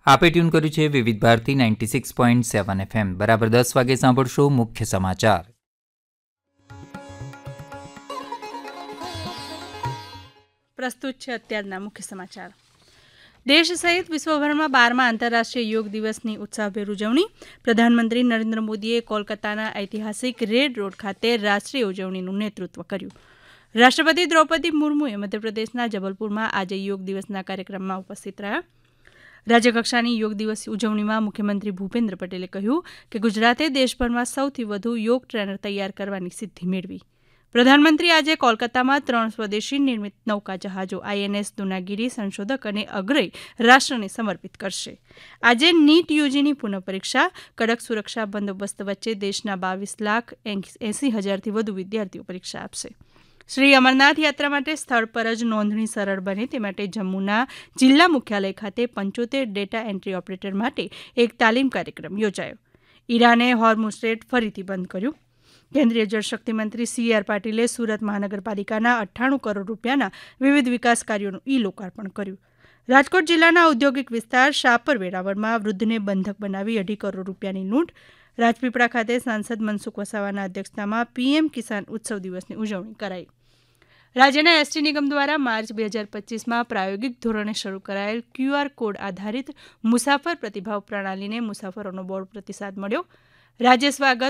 આપે ટ્યુન કર્યું છે વિવિધ ભારતી 96.7 FM. બરાબર 10 વાગે સાંભળશો મુખ્ય સમાચાર. પ્રસ્તુત છે અત્યારના મુખ્ય સમાચાર. દેશ સહિત વિશ્વભરમાં 12મા આંતરરાષ્ટ્રીય યોગ દિવસની ઉત્સાહભેર ઉજવણી. પ્રધાનમંત્રી નરેન્દ્ર મોદીએ કોલકાતાના ઐતિહાસિક રેડ રોડ ખાતે રાષ્ટ્રીય ઉજવણીનું નેતૃત્વ કર્યું. રાષ્ટ્રપતિ દ્રૌપદી મુર્મુએ મધ્યપ્રદેશના જબલપુરમાં આજે યોગ દિવસના કાર્યક્રમમાં ઉપસ્થિત રહ્યા. રાજ્યકક્ષાની યોગ દિવસ ઉજવણીમાં મુખ્યમંત્રી ભૂપેન્દ્ર પટેલે કહ્યું કે ગુજરાતે દેશભરમાં સૌથી વધુ યોગ ટ્રેનર તૈયાર કરવાની સિદ્ધિ મેળવી. પ્રધાનમંત્રી આજે કોલકાતામાં 3 સ્વદેશી નિર્મિત નૌકા જહાજો INS દુનાગીરી સંશોધક અને અગ્રય રાષ્ટ્રને સમર્પિત કરશે. આજે નીટ યુજીની પુનઃપરીક્ષા. કડક સુરક્ષા બંદોબસ્ત વચ્ચે દેશના 22,80,000થી વધુ વિદ્યાર્થીઓ પરીક્ષા આપશે. શ્રી અમરનાથ યાત્રા માટે સ્થળ પર જ નોંધણી સરળ બને તે માટે જમ્મુના જિલ્લા મુખ્યાલય ખાતે 75 ડેટા એન્ટ્રી ઓપરેટર માટે એક તાલીમ કાર્યક્રમ યોજાયો. ઈરાને હોર્મુઝ સ્ટ્રેટ ફરીથી બંધ કર્યું. કેન્દ્રીય જળશક્તિ મંત્રી CR પાટીલે સુરત મહાનગરપાલિકાના 98 કરોડ રૂપિયાના વિવિધ વિકાસ કાર્યોનું લોકાર્પણ કર્યું. રાજકોટ જિલ્લાના ઔદ્યોગિક વિસ્તાર શાપર વેરાવળમાં વૃદ્ધને બંધક બનાવી 2.5 કરોડ રૂપિયાની લૂંટ. રાજપીપળા ખાતે સાંસદ મનસુખ વસાવાના અધ્યક્ષતામાં PM કિસાન ઉત્સવ દિવસની ઉજવણી કરાઈ. રાજ્યના ST નિગમ દ્વારા માર્ચ 2025માં પ્રાયોગિક ધોરણે શરૂ કરાયેલ QR કોડ આધારિત મુસાફર પ્રતિભાવ પ્રણાલીને મુસાફરોનો બહોળો પ્રતિસાદ મળ્યો. રાજ્ય સ્વાગત